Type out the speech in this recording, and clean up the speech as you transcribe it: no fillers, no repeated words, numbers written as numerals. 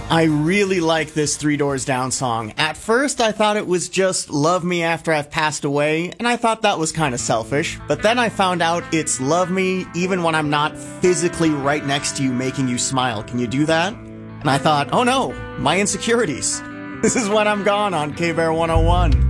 I really like this Three Doors Down song. At first, I thought it was just Love Me After I've Passed Away, and I thought that was kind of selfish. But then I found out it's Love Me even when I'm not physically right next to you making you smile. Can you do that? And I thought, oh no, my insecurities. This is When I'm Gone on K-Bear 101.